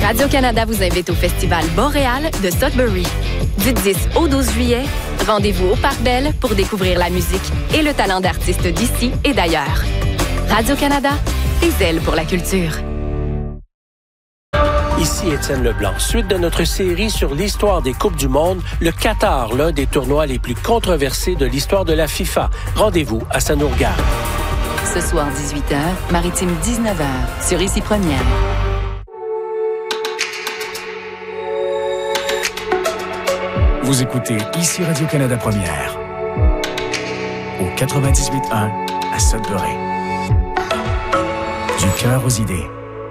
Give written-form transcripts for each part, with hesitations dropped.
Radio-Canada vous invite au Festival Boréal de Sudbury. Du 10 au 12 juillet, rendez-vous au Parc Bell pour découvrir la musique et le talent d'artistes d'ici et d'ailleurs. Radio-Canada, des ailes pour la culture. Ici Étienne Leblanc. Suite de notre série sur l'histoire des Coupes du Monde, le Qatar, l'un des tournois les plus controversés de l'histoire de la FIFA. Rendez-vous à Sanourgade. Ce soir, 18h, Maritime 19h, sur Ici Première. Vous écoutez Ici Radio-Canada Première, au 98.1 à Sudbury. Du cœur aux idées.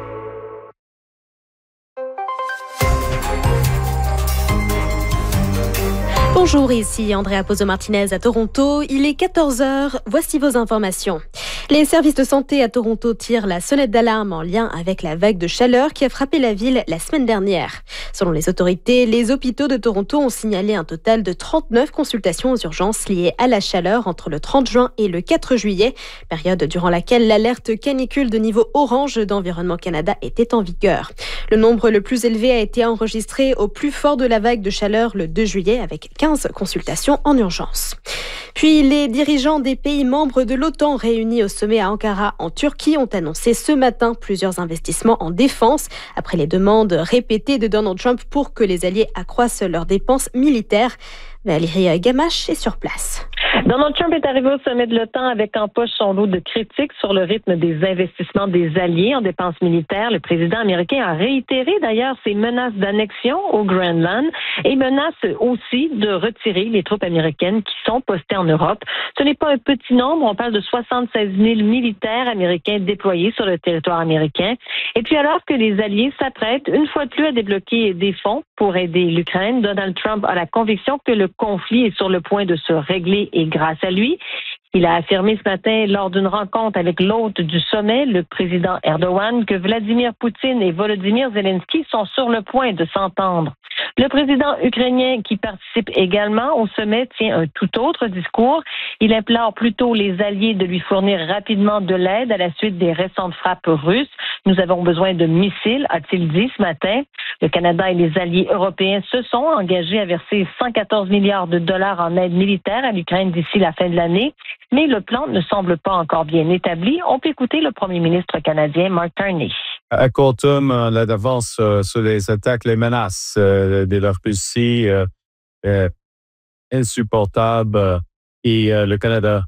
Bonjour, ici Andrea Pozzo-Martinez à Toronto. Il est 14h. Voici vos informations. Les services de santé à Toronto tirent la sonnette d'alarme en lien avec la vague de chaleur qui a frappé la ville la semaine dernière. Selon les autorités, les hôpitaux de Toronto ont signalé un total de 39 consultations aux urgences liées à la chaleur entre le 30 juin et le 4 juillet, période durant laquelle l'alerte canicule de niveau orange d'Environnement Canada était en vigueur. Le nombre le plus élevé a été enregistré au plus fort de la vague de chaleur le 2 juillet avec 15 consultations en urgence. Puis, les dirigeants des pays membres de l'OTAN réunis au sommet à Ankara, en Turquie, ont annoncé ce matin plusieurs investissements en défense après les demandes répétées de Donald Trump pour que les alliés accroissent leurs dépenses militaires. Valérie Gamache est sur place. Donald Trump est arrivé au sommet de l'OTAN avec en poche son lot de critiques sur le rythme des investissements des alliés en dépenses militaires. Le président américain a réitéré d'ailleurs ses menaces d'annexion au Groenland et menace aussi de retirer les troupes américaines qui sont postées en Europe. Ce n'est pas un petit nombre, on parle de 76 000 militaires américains déployés sur le territoire américain. Et puis alors que les alliés s'apprêtent une fois de plus à débloquer des fonds pour aider l'Ukraine, Donald Trump a la conviction que le conflit est sur le point de se régler et grâce à lui. Il a affirmé ce matin lors d'une rencontre avec l'hôte du sommet, le président Erdogan, que Vladimir Poutine et Volodymyr Zelensky sont sur le point de s'entendre. Le président ukrainien qui participe également au sommet tient un tout autre discours. Il implore plutôt les alliés de lui fournir rapidement de l'aide à la suite des récentes frappes russes. Nous avons besoin de missiles, a-t-il dit ce matin. Le Canada et les alliés européens se sont engagés à verser 114 milliards de dollars en aide militaire à l'Ukraine d'ici la fin de l'année. Mais le plan ne semble pas encore bien établi. On peut écouter le premier ministre canadien, Mark Carney. À court terme, l'avance sur les attaques, les menaces de la Russie est insupportable et le Canada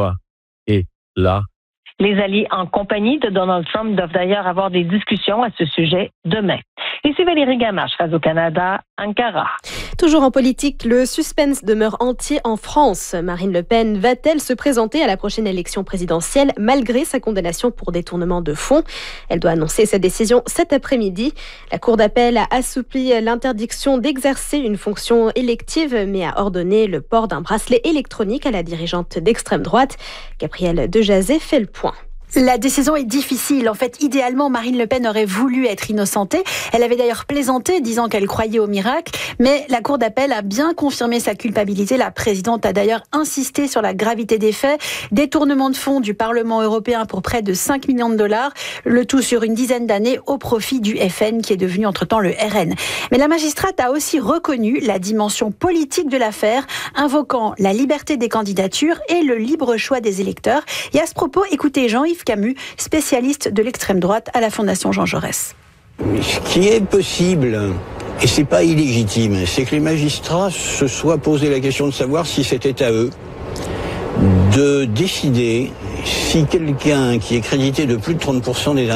est là. Les alliés en compagnie de Donald Trump doivent d'ailleurs avoir des discussions à ce sujet demain. Ici Valérie Gamache, Radio-Canada, Ankara. Toujours en politique, le suspense demeure entier en France. Marine Le Pen va-t-elle se présenter à la prochaine élection présidentielle malgré sa condamnation pour détournement de fonds? Elle doit annoncer sa décision cet après-midi. La Cour d'appel a assoupli l'interdiction d'exercer une fonction élective, mais a ordonné le port d'un bracelet électronique à la dirigeante d'extrême droite. Gabrielle Dejazet fait le point. La décision est difficile. En fait, idéalement, Marine Le Pen aurait voulu être innocentée. Elle avait d'ailleurs plaisanté, disant qu'elle croyait au miracle. Mais la Cour d'appel a bien confirmé sa culpabilité. La présidente a d'ailleurs insisté sur la gravité des faits. Détournement de fonds du Parlement européen pour près de 5 millions de dollars. Le tout sur une dizaine d'années au profit du FN, qui est devenu entre-temps le RN. Mais la magistrate a aussi reconnu la dimension politique de l'affaire, invoquant la liberté des candidatures et le libre choix des électeurs. Et à ce propos, écoutez Jean-Yves Camus, spécialiste de l'extrême droite à la Fondation Jean Jaurès. Ce qui est possible, et c'est pas illégitime, c'est que les magistrats se soient posé la question de savoir si c'était à eux de décider si quelqu'un qui est crédité de plus de 30% des